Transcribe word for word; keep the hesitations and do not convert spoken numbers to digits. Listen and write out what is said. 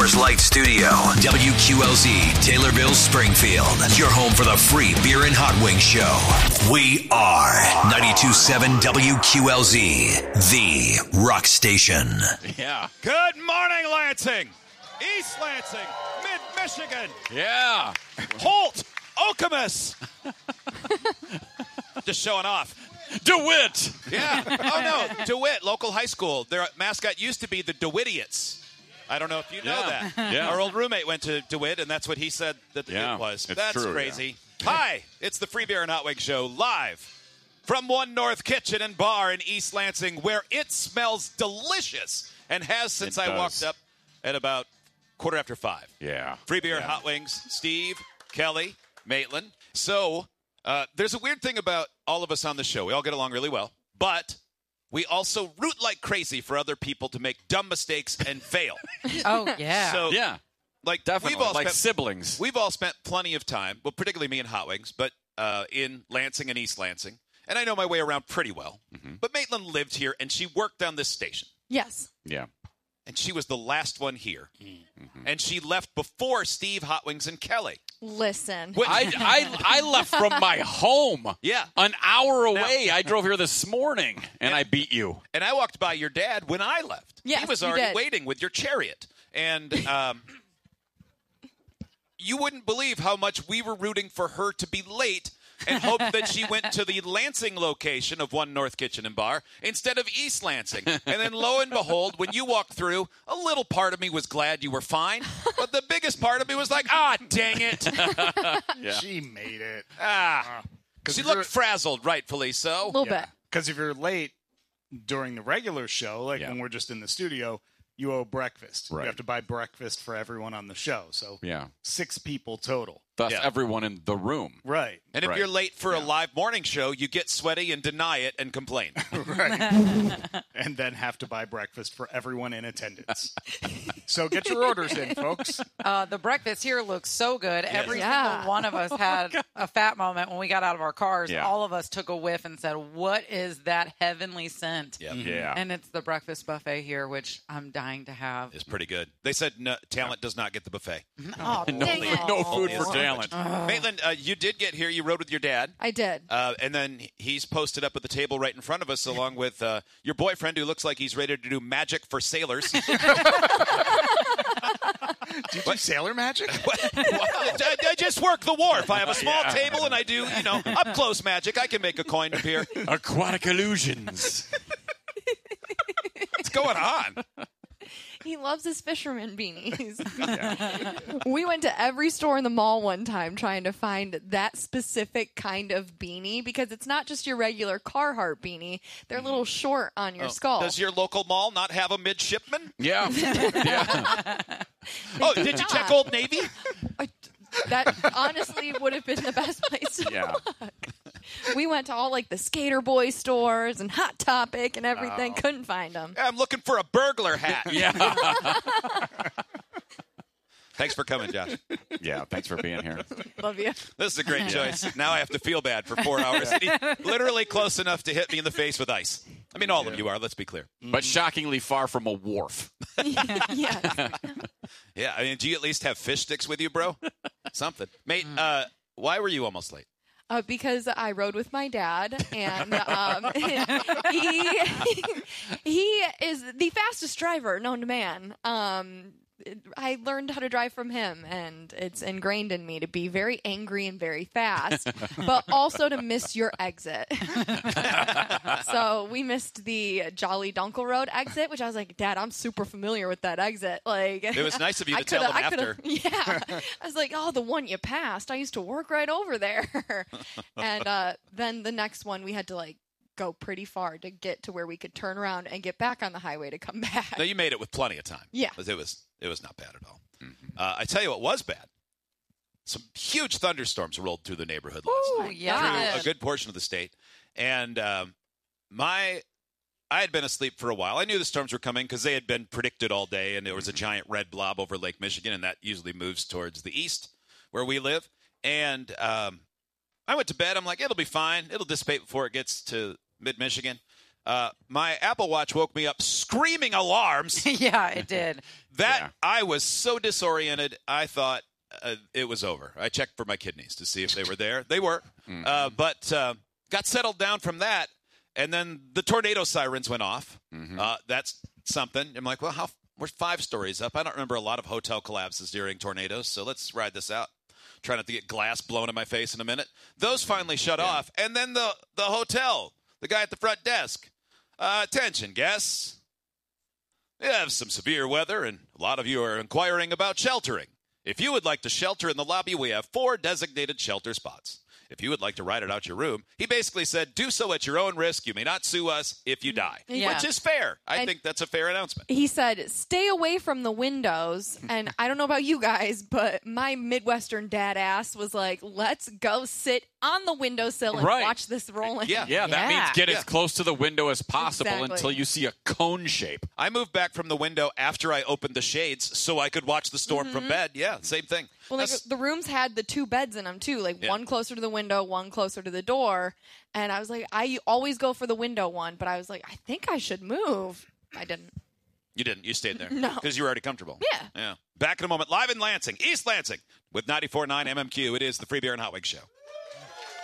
Coors Light Studio. W Q L Z, Taylorville, Springfield. Your home for the free beer and hot wing show. We are ninety-two point seven W Q L Z, the rock station. Yeah. Good morning, Lansing. East Lansing, mid-Michigan. Yeah. Holt, Okemos. Just showing off. DeWitt. Yeah. Oh, no. DeWitt, local high school. Their mascot used to be the DeWittiets. I don't know if you know Yeah. that. Yeah. Our old roommate went to DeWitt, and that's what he said that Yeah, it was. it's That's true, crazy. Yeah. Hi, it's the Free Beer and Hot Wing Show live from One North Kitchen and Bar in East Lansing, where it smells delicious and has since It I does. walked up at about quarter after five. Yeah. Free Beer and Yeah. Hot Wings, Steve, Kelly, Maitland. So uh, there's a weird thing about all of us on the show. We all get along really well, but we also root like crazy for other people to make dumb mistakes and fail. Oh, yeah. So, Yeah. like, Definitely. we've all like spent, siblings. we've all spent plenty of time, well, particularly me and Hot Wings, but uh, in Lansing and East Lansing. And I know my way around pretty well. Mm-hmm. But Maitland lived here, and she worked on this station. Yes. Yeah. And she was the last one here. Mm-hmm. And she left before Steve, Hot Wings, and Kelly. Listen. What- I, I, I left from my home. Yeah. An hour away. I drove here this morning, and I beat you. And I walked by your dad when I left. Yes, he was you already did. waiting with your chariot. And um, you wouldn't believe how much we were rooting for her to be late and hoped that she went to the Lansing location of One North Kitchen and Bar instead of East Lansing. And then lo and behold, when you walked through, a little part of me was glad you were fine. But the biggest part of me was like, ah, dang it. Yeah. She made it. Ah. She if you're- looked frazzled, rightfully A so. little bit. Because if you're late during the regular show, like Yeah. when we're just in the studio, you owe breakfast. Right. You have to buy breakfast for everyone on the show. So Yeah. six people total. Thus, Yeah. everyone in the room. Right. And if Right. you're late for a live morning show, you get sweaty and deny it and complain. Right. And then have to buy breakfast for everyone in attendance. So get your orders in, folks. Uh, the breakfast here looks so good. Every Yeah. single one of us had a fat moment when we got out of our cars. Yeah. All of us took a whiff and said, what is that heavenly scent? Yeah. Yeah. And it's the breakfast buffet here, which I'm dying to have. It's pretty good. They said no, talent does not get the buffet. Oh, no, Dang it. no food Only for as talent. Maitland, uh, you did get here. You rode with your dad. I did. Uh, and then he's posted up at the table right in front of us, along with uh, your boyfriend, who looks like he's ready to do magic for sailors. Do you do sailor magic? I, I just work the wharf. I have a small table, and I do, you know, up close magic. I can make a coin appear. Aquatic illusions. What's going on? He loves his fisherman beanies. We went to every store in the mall one time trying to find that specific kind of beanie because it's not just your regular Carhartt beanie. They're a little short on your skull. Does your local mall not have a midshipman? Yeah. Yeah. Oh, do did you not. check Old Navy? I- that honestly would have been the best place to Yeah. look. We went to all like the Skater Boy stores and Hot Topic and everything. Oh. Couldn't find them. I'm looking for a burglar hat. Yeah. Thanks for coming, Josh. Yeah. Thanks for being here. Love you. This is a great choice. Now I have to feel bad for four hours. And he's literally close enough to hit me in the face with ice. I mean, all of you are, let's be clear. But shockingly far from a wharf. Yes. Yeah, I mean, do you at least have fish sticks with you, bro? Something. Mate, uh, why were you almost late? Uh, because I rode with my dad, and um, he he is the fastest driver known to man. Um, I learned how to drive from him, and it's ingrained in me to be very angry and very fast, but also to miss your exit. So we missed the Jolly Dunkel Road exit, which I was like, Dad, I'm super familiar with that exit. Like, It was nice of you I to tell coulda- them I coulda- after. Yeah. I was like, oh, the one you passed. I used to work right over there. And uh, then the next one, we had to like go pretty far to get to where we could turn around and get back on the highway to come back. No, you made it with plenty of time. Yeah. It was, it was not bad at all. Uh, I tell you what was bad. Some huge thunderstorms rolled through the neighborhood last Ooh, night. yeah. Through a good portion of the state. And um, my... I had been asleep for a while. I knew the storms were coming because they had been predicted all day, and there was a giant red blob over Lake Michigan, and that usually moves towards the east where we live. And um, I went to bed. I'm like, it'll be fine. It'll dissipate before it gets to mid-Michigan. Uh, my Apple Watch woke me up screaming alarms. Yeah, it did. That Yeah. I was so disoriented, I thought uh, it was over. I checked for my kidneys to see if they were there. They were. Mm-hmm. Uh, but uh, got settled down from that, and then the tornado sirens went off. Mm-hmm. Uh, that's something. I'm like, well, how? We're five stories up. I don't remember a lot of hotel collapses during tornadoes, so let's ride this out. Try not to get glass blown in my face in a minute. Those finally shut Yeah. off, and then the the hotel, the guy at the front desk. Uh, attention, guests. We have some severe weather, and a lot of you are inquiring about sheltering. If you would like to shelter in the lobby, we have four designated shelter spots. If you would like to ride it out your room, he basically said, do so at your own risk. You may not sue us if you die, Yeah. which is fair. I And- think that's a fair announcement. He said, stay away from the windows. And I don't know about you guys, but my Midwestern dad ass was like, let's go sit on the windowsill and Right. watch this rolling. Yeah. Yeah, that Yeah. means get Yeah. as close to the window as possible Exactly. until you see a cone shape. I moved back from the window after I opened the shades so I could watch the storm from bed. Yeah, same thing. Well, like, That's- the rooms had the two beds in them too, like Yeah. one closer to the window, one closer to the door. And I was like, I always go for the window one, but I was like, I think I should move. I didn't. You didn't. You stayed there. No. Because you were already comfortable. Yeah. Yeah. Back in a moment. Live in Lansing, East Lansing, with ninety-four point nine M M Q. It is the Free Beer and Hot Wings Show.